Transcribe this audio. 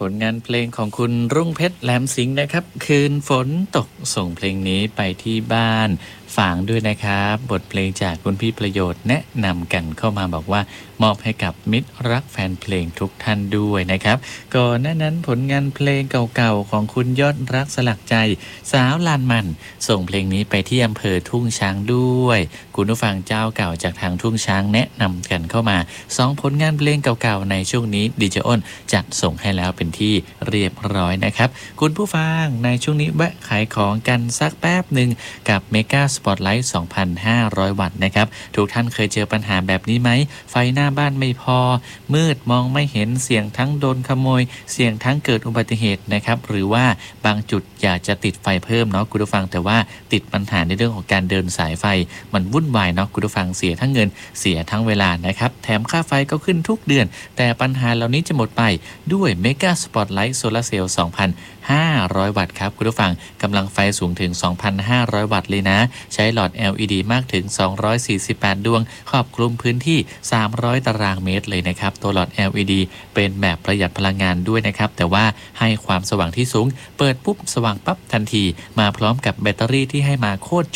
ผลงานเพลงของคุณรุ่งเพชรแหลมสิงห์นะครับคืนฝนตกส่งเพลงนี้ไปที่บ้านฝางด้วยนะครับบทเพลงจากคุณพี่ประโยชน์แนะนำกันเข้ามาบอกว่ามอบให้กับมิตรรักแฟนเพลงทุกท่านด้วยนะครับก่อนหน้านั้นผลงานเพลงเก่าๆของคุณยอดรักสลักใจสาวลานมันส่งเพลงนี้ไปที่อำเภอทุ่งช้างด้วยคุณผู้ฟังเจ้าเก่าจากทางทุ่งช้างแนะนำกันเข้ามา2ผลงานเพลงเก่าๆในช่วงนี้ดีเจอ้นจัดส่งให้แล้วเป็นที่เรียบร้อยนะครับคุณผู้ฟังในช่วงนี้แวะขายของกันสักแป๊บหนึ่งกับเมกาสปอตไลท์ 2,500 วัตต์นะครับทุกท่านเคยเจอปัญหาแบบนี้ไหมไฟหน้าบ้านไม่พอมืดมองไม่เห็นเสี่ยงทั้งโดนขโมยเสี่ยงทั้งเกิดอุบัติเหตุนะครับหรือว่าบางจุดอยากจะติดไฟเพิ่มเนาะคุณผู้ฟังแต่ว่าติดปัญหาในเรื่องของการเดินสายไฟมันวุ่นวายเนาะคุณผู้ฟังเสียทั้งเงินเสียทั้งเวลานะครับแถมค่าไฟก็ขึ้นทุกเดือนแต่ปัญหาเหล่านี้จะหมดไปด้วยเมกาสปอตไลท์โซลาร์เซลล์ 2,500 วัตต์ครับคุณผู้ฟังกำลังไฟสูงถึง 2,500 วัตต์เลยนะใช้หลอด LED มากถึง248ดวงครอบคลุมพื้นที่300ตารางเมตรเลยนะครับตัวหลอด LED เป็นแบบประหยัดพลังงานด้วยนะครับแต่ว่าให้ความสว่างที่สูงเปิดปุ๊บสว่างปั๊บทันทีมาพร้อมกับแบตเตอรี่ที่ให้มาโคตร